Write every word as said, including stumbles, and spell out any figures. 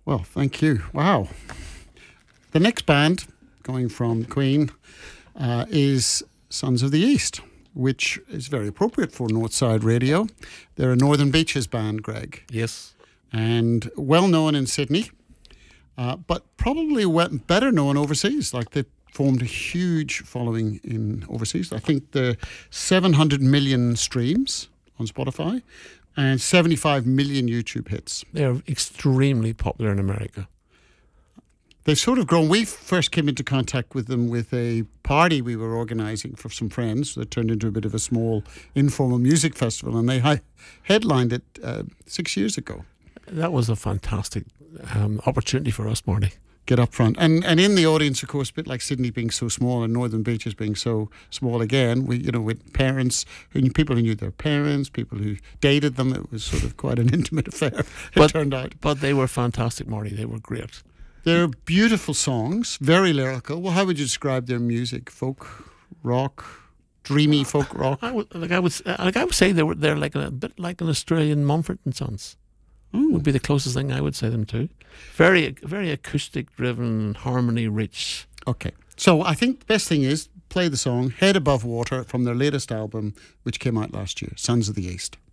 Well, thank you. Wow. The next band, going from Queen, uh, is Sons of the East, which is very appropriate for Northside Radio. They're a Northern Beaches band, Greg. Yes. And well known in Sydney, uh, but probably we- better known overseas. Like they formed a huge following in overseas. I think the seven hundred million streams on Spotify and seventy-five million YouTube hits. They're extremely popular in America. They've sort of grown. We first came into contact with them with a party we were organising for some friends that turned into a bit of a small informal music festival, and they hi- headlined it uh, six years ago. That was a fantastic um, opportunity for us, Marty. Get up front. And and in the audience, of course, a bit like Sydney being so small and Northern Beaches being so small again, we, you know, with parents, who knew, people who knew their parents, people who dated them, it was sort of quite an intimate affair, it but, turned out. But they were fantastic, Marty. They were great. They're beautiful songs, very lyrical. Well, how would you describe their music? Folk, rock, dreamy folk rock? I would, like I would, like I would say they were they're like a, a bit like an Australian Mumford and Sons. Mm. Would be the closest thing I would say them to. Very, very acoustic driven, harmony rich. Okay, so I think the best thing is play the song "Head Above Water" from their latest album, which came out last year, Sons of the East.